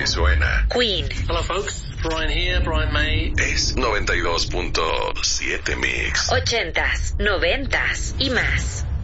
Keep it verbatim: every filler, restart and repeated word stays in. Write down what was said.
suena. Queen. Hello folks, Brian here, Brian May. Es noventa y dos punto siete Mix. Ochentas, noventas y más.